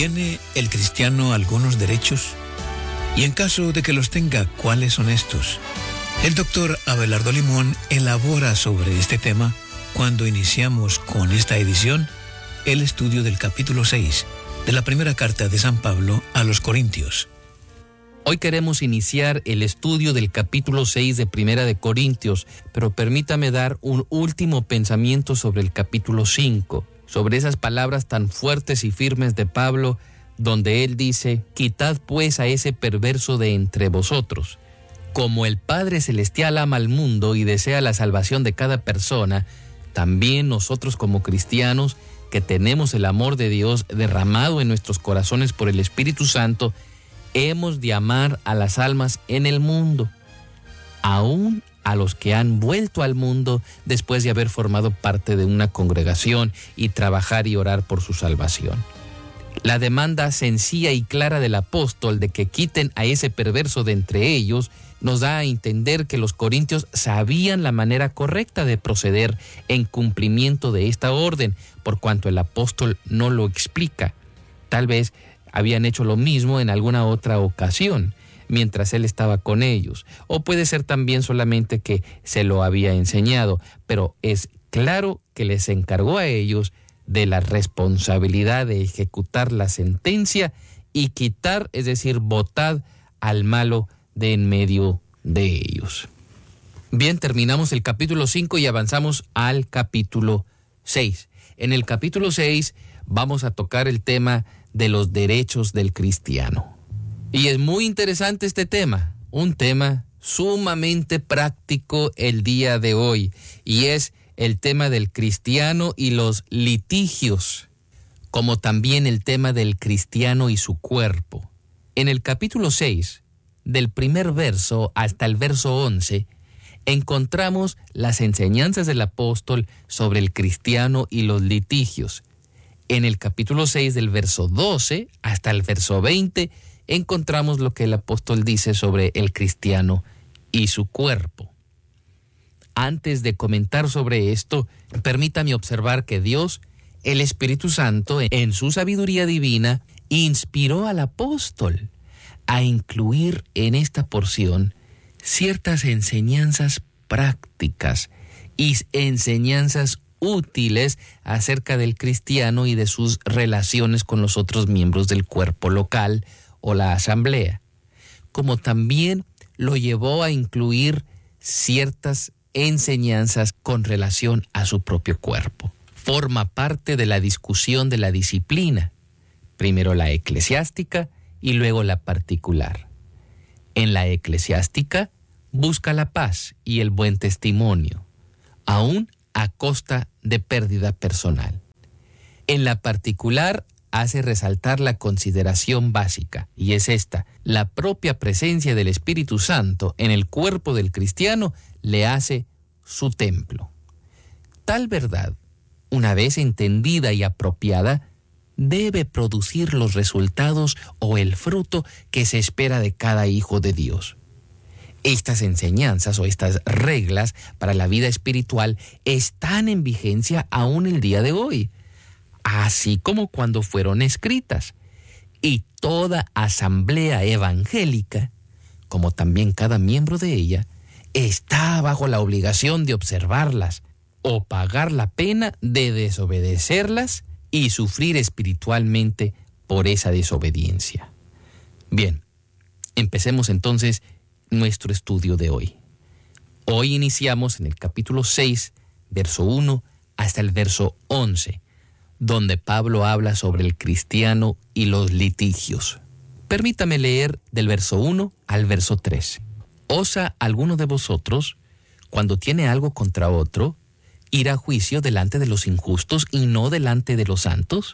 ¿Tiene el cristiano algunos derechos? Y en caso de que los tenga, ¿cuáles son estos? El doctor Abelardo Limón elabora sobre este tema cuando iniciamos con esta edición el estudio del capítulo 6 de la primera carta de San Pablo a los Corintios. Hoy queremos iniciar el estudio del capítulo 6 de Primera de Corintios, pero permítame dar un último pensamiento sobre el capítulo 5, sobre esas palabras tan fuertes y firmes de Pablo, donde él dice: «Quitad pues a ese perverso de entre vosotros. Como el Padre Celestial ama al mundo y desea la salvación de cada persona, también nosotros como cristianos, que tenemos el amor de Dios derramado en nuestros corazones por el Espíritu Santo, hemos de amar a las almas en el mundo, aún a los que han vuelto al mundo después de haber formado parte de una congregación y trabajar y orar por su salvación». La demanda sencilla y clara del apóstol de que quiten a ese perverso de entre ellos nos da a entender que los corintios sabían la manera correcta de proceder en cumplimiento de esta orden, por cuanto el apóstol no lo explica. Tal vez habían hecho lo mismo en alguna otra ocasión, mientras él estaba con ellos, o puede ser también solamente que se lo había enseñado, pero es claro que les encargó a ellos de la responsabilidad de ejecutar la sentencia y quitar, es decir, botad al malo de en medio de ellos. Bien, terminamos el capítulo 5 y avanzamos al capítulo 6. En el capítulo 6 vamos a tocar el tema de los derechos del cristiano. Y es muy interesante este tema, un tema sumamente práctico el día de hoy, y es el tema del cristiano y los litigios, como también el tema del cristiano y su cuerpo. En el capítulo 6, del primer verso hasta el verso 11, encontramos las enseñanzas del apóstol sobre el cristiano y los litigios. En el capítulo 6, del verso 12 hasta el verso 20, encontramos lo que el apóstol dice sobre el cristiano y su cuerpo. Antes de comentar sobre esto, permítame observar que Dios, el Espíritu Santo, en su sabiduría divina, inspiró al apóstol a incluir en esta porción ciertas enseñanzas prácticas y enseñanzas útiles acerca del cristiano y de sus relaciones con los otros miembros del cuerpo local o la asamblea, como también lo llevó a incluir ciertas enseñanzas con relación a su propio cuerpo. Forma parte de la discusión de la disciplina, primero la eclesiástica y luego la particular. En la eclesiástica busca la paz y el buen testimonio, aún a costa de pérdida personal. En la particular hace resaltar la consideración básica, y es esta: la propia presencia del Espíritu Santo en el cuerpo del cristiano le hace su templo. Tal verdad, una vez entendida y apropiada, debe producir los resultados o el fruto que se espera de cada hijo de Dios. Estas enseñanzas o estas reglas para la vida espiritual están en vigencia aún el día de hoy, así como cuando fueron escritas, y toda asamblea evangélica, como también cada miembro de ella, está bajo la obligación de observarlas o pagar la pena de desobedecerlas y sufrir espiritualmente por esa desobediencia. Bien, empecemos entonces nuestro estudio de hoy. Hoy iniciamos en el capítulo 6, verso 1 hasta el verso 11, donde Pablo habla sobre el cristiano y los litigios. Permítame leer del verso 1 al verso 3. ¿Osa alguno de vosotros, cuando tiene algo contra otro, ir a juicio delante de los injustos y no delante de los santos?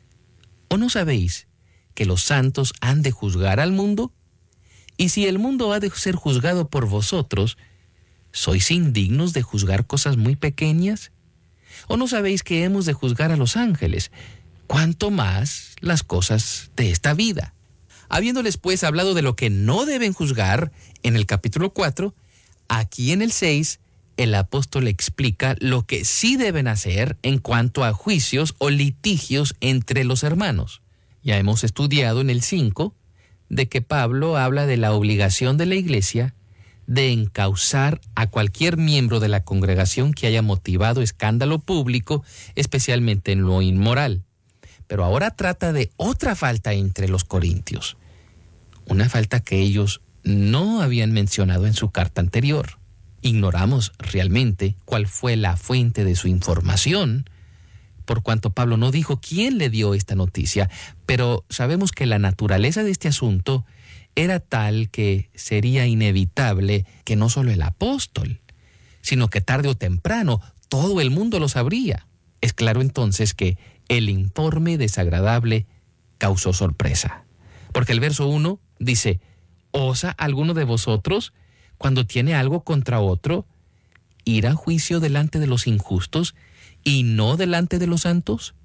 ¿O no sabéis que los santos han de juzgar al mundo? Y si el mundo ha de ser juzgado por vosotros, ¿sois indignos de juzgar cosas muy pequeñas? ¿O no sabéis que hemos de juzgar a los ángeles? ¿Cuánto más las cosas de esta vida? Habiéndoles pues hablado de lo que no deben juzgar en el capítulo 4, aquí en el 6, el apóstol explica lo que sí deben hacer en cuanto a juicios o litigios entre los hermanos. Ya hemos estudiado en el 5 de que Pablo habla de la obligación de la iglesia de encauzar a cualquier miembro de la congregación que haya motivado escándalo público, especialmente en lo inmoral. Pero ahora trata de otra falta entre los corintios, una falta que ellos no habían mencionado en su carta anterior. Ignoramos realmente cuál fue la fuente de su información, por cuanto Pablo no dijo quién le dio esta noticia, pero sabemos que la naturaleza de este asunto era tal que sería inevitable que no solo el apóstol, sino que tarde o temprano todo el mundo lo sabría. Es claro entonces que el informe desagradable causó sorpresa, porque el verso 1 dice: ¿osa alguno de vosotros, cuando tiene algo contra otro, ir a juicio delante de los injustos y no delante de los santos?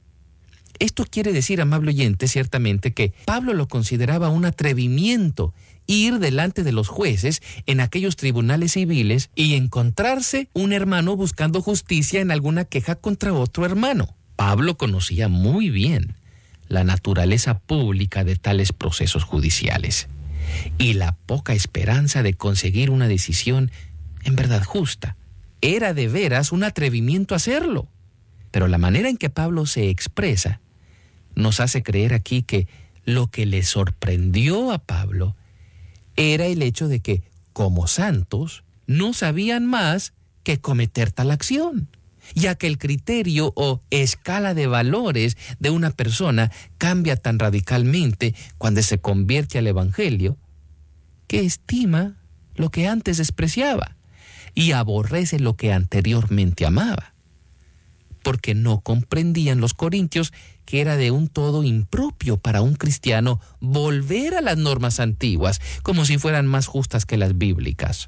Esto quiere decir, amable oyente, ciertamente que Pablo lo consideraba un atrevimiento ir delante de los jueces en aquellos tribunales civiles y encontrarse un hermano buscando justicia en alguna queja contra otro hermano. Pablo conocía muy bien la naturaleza pública de tales procesos judiciales y la poca esperanza de conseguir una decisión en verdad justa. Era de veras un atrevimiento hacerlo. Pero la manera en que Pablo se expresa nos hace creer aquí que lo que le sorprendió a Pablo era el hecho de que, como santos, no sabían más que cometer tal acción, ya que el criterio o escala de valores de una persona cambia tan radicalmente cuando se convierte al Evangelio, que estima lo que antes despreciaba y aborrece lo que anteriormente amaba, porque no comprendían los corintios que era de un todo impropio para un cristiano volver a las normas antiguas como si fueran más justas que las bíblicas.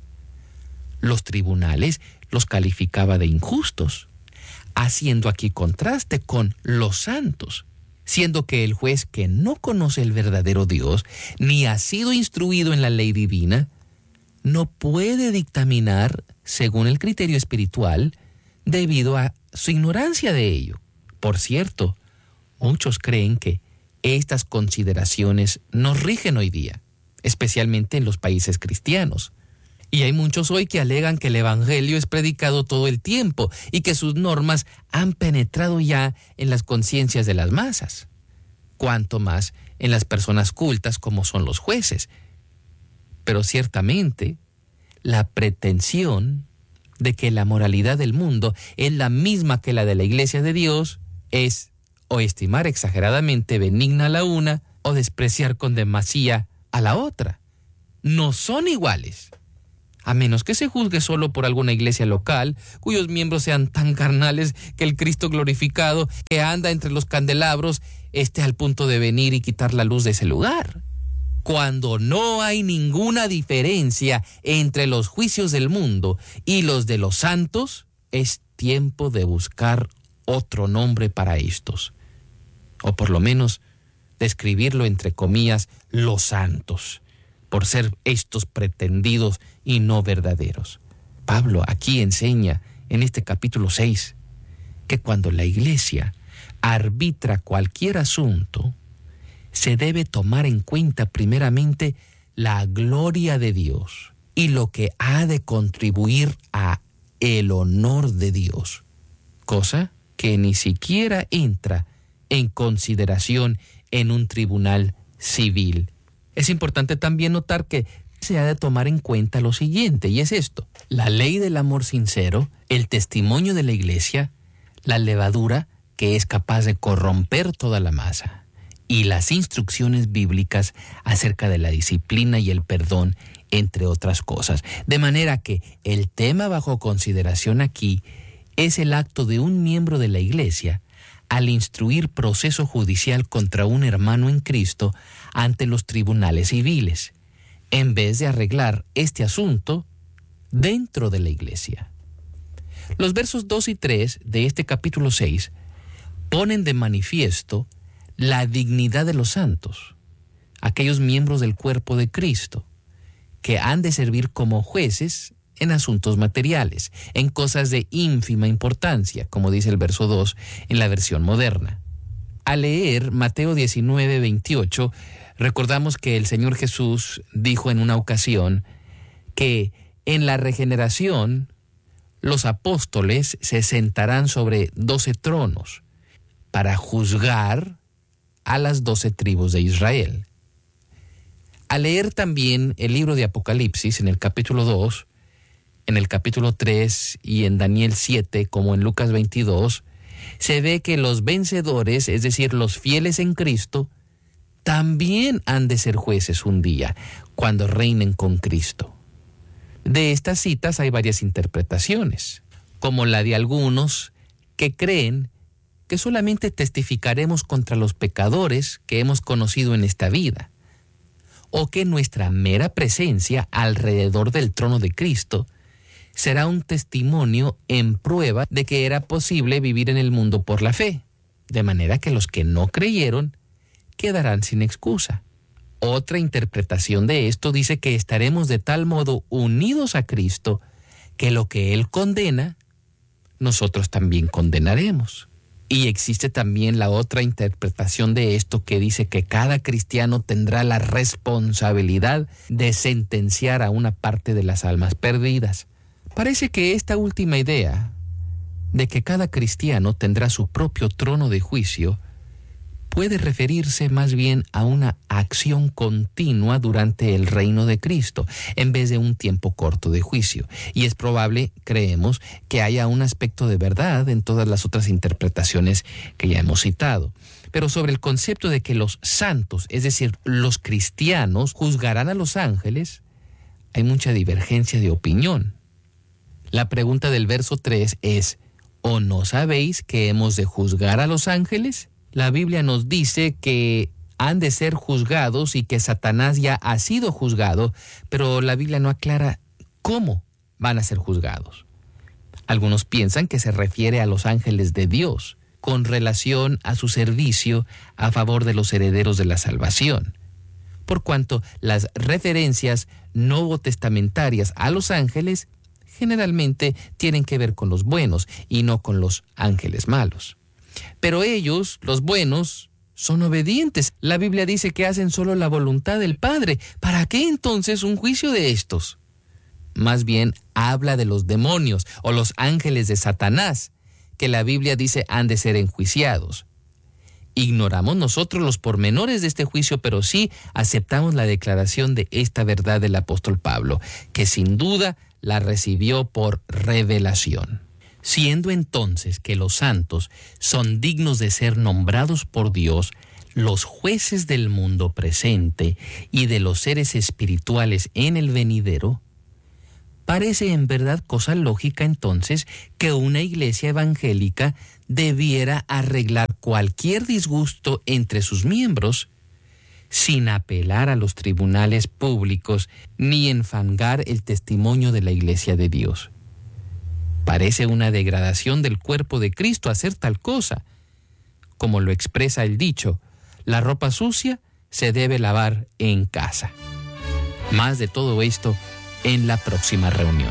Los tribunales los calificaba de injustos, haciendo aquí contraste con los santos, siendo que el juez que no conoce el verdadero Dios ni ha sido instruido en la ley divina no puede dictaminar según el criterio espiritual debido a su ignorancia de ello. Por cierto, muchos creen que estas consideraciones nos rigen hoy día, especialmente en los países cristianos. Y hay muchos hoy que alegan que el Evangelio es predicado todo el tiempo y que sus normas han penetrado ya en las conciencias de las masas, cuanto más en las personas cultas como son los jueces. Pero ciertamente, la pretensión de que la moralidad del mundo es la misma que la de la Iglesia de Dios es o estimar exageradamente benigna a la una o despreciar con demasía a la otra. No son iguales, a menos que se juzgue solo por alguna iglesia local cuyos miembros sean tan carnales que el Cristo glorificado que anda entre los candelabros esté al punto de venir y quitar la luz de ese lugar. Cuando no hay ninguna diferencia entre los juicios del mundo y los de los santos, es tiempo de buscar otro nombre para estos, o por lo menos describirlo entre comillas, los santos, por ser estos pretendidos y no verdaderos. Pablo aquí enseña en este capítulo 6 que cuando la iglesia arbitra cualquier asunto, se debe tomar en cuenta primeramente la gloria de Dios y lo que ha de contribuir a el honor de Dios, cosa que ni siquiera entra en consideración en un tribunal civil. Es importante también notar que se ha de tomar en cuenta lo siguiente, y es esto: la ley del amor sincero, el testimonio de la iglesia, la levadura que es capaz de corromper toda la masa, y las instrucciones bíblicas acerca de la disciplina y el perdón, entre otras cosas. De manera que el tema bajo consideración aquí es el acto de un miembro de la iglesia al instruir proceso judicial contra un hermano en Cristo ante los tribunales civiles, en vez de arreglar este asunto dentro de la iglesia. Los versos 2 y 3 de este capítulo 6 ponen de manifiesto la dignidad de los santos, aquellos miembros del cuerpo de Cristo, que han de servir como jueces en asuntos materiales, en cosas de ínfima importancia, como dice el verso 2 en la versión moderna. Al leer Mateo 19, 28, recordamos que el Señor Jesús dijo en una ocasión que en la regeneración los apóstoles se sentarán sobre 12 tronos para juzgar a las 12 tribus de Israel. Al leer también el libro de Apocalipsis en el capítulo 2, en el capítulo 3 y en Daniel 7, como en Lucas 22, se ve que los vencedores, es decir, los fieles en Cristo, también han de ser jueces un día, cuando reinen con Cristo. De estas citas hay varias interpretaciones, como la de algunos que creen que solamente testificaremos contra los pecadores que hemos conocido en esta vida, o que nuestra mera presencia alrededor del trono de Cristo será un testimonio en prueba de que era posible vivir en el mundo por la fe, de manera que los que no creyeron quedarán sin excusa. Otra interpretación de esto dice que estaremos de tal modo unidos a Cristo que lo que Él condena, nosotros también condenaremos. Y existe también la otra interpretación de esto que dice que cada cristiano tendrá la responsabilidad de sentenciar a una parte de las almas perdidas. Parece que esta última idea de que cada cristiano tendrá su propio trono de juicio puede referirse más bien a una acción continua durante el reino de Cristo, en vez de un tiempo corto de juicio. Y es probable, creemos, que haya un aspecto de verdad en todas las otras interpretaciones que ya hemos citado. Pero sobre el concepto de que los santos, es decir, los cristianos, juzgarán a los ángeles, hay mucha divergencia de opinión. La pregunta del verso 3 es, ¿o no sabéis que hemos de juzgar a los ángeles? La Biblia nos dice que han de ser juzgados y que Satanás ya ha sido juzgado, pero la Biblia no aclara cómo van a ser juzgados. Algunos piensan que se refiere a los ángeles de Dios, con relación a su servicio a favor de los herederos de la salvación, por cuanto las referencias novotestamentarias a los ángeles generalmente tienen que ver con los buenos y no con los ángeles malos. Pero ellos, los buenos, son obedientes. La Biblia dice que hacen solo la voluntad del Padre. ¿Para qué entonces un juicio de estos? Más bien habla de los demonios o los ángeles de Satanás, que la Biblia dice han de ser enjuiciados. Ignoramos nosotros los pormenores de este juicio, pero sí aceptamos la declaración de esta verdad del apóstol Pablo, que sin duda la recibió por revelación. Siendo entonces que los santos son dignos de ser nombrados por Dios, los jueces del mundo presente y de los seres espirituales en el venidero, parece en verdad cosa lógica entonces que una iglesia evangélica debiera arreglar cualquier disgusto entre sus miembros sin apelar a los tribunales públicos ni enfangar el testimonio de la iglesia de Dios. Parece una degradación del cuerpo de Cristo hacer tal cosa. Como lo expresa el dicho, la ropa sucia se debe lavar en casa. Más de todo esto en la próxima reunión.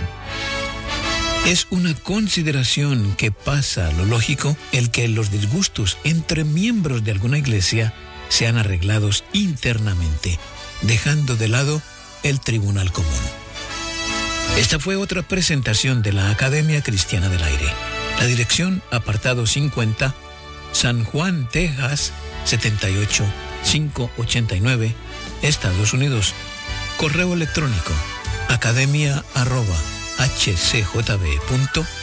Es una consideración que pasa a lo lógico el que los disgustos entre miembros de alguna iglesia sean arreglados internamente, dejando de lado el tribunal común. Esta fue otra presentación de la Academia Cristiana del Aire. La dirección, apartado 50, San Juan, Texas, 78589, Estados Unidos. Correo electrónico, academia@hcjb.org.